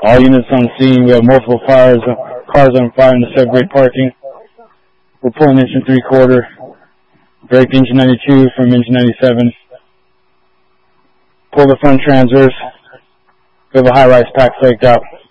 All units on scene. We have multiple cars on fire in the subgrade parking. We're pulling engine 3/4. Break engine 92 from engine 97. Pull the front transverse. We have a high-rise pack flaked out.